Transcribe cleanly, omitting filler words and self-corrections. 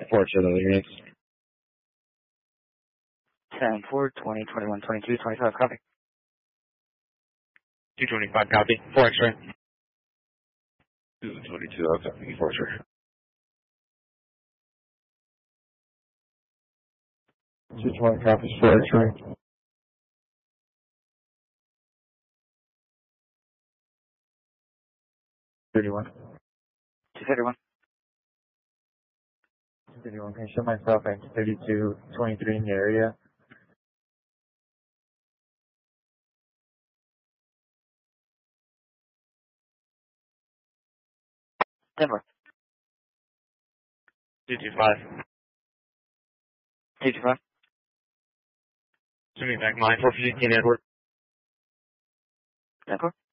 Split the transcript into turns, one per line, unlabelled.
Report to the units.
10-4, 20, 21, 22, 25, copy.
225, copy. 4 X-ray. 222, okay. 4 X-ray. 220 copies, 4 X-ray. 31.
231.
231, can you show myself at 3223 in the area?
Denver.
225.
225.
Send me back line 415 Edward.
Denver.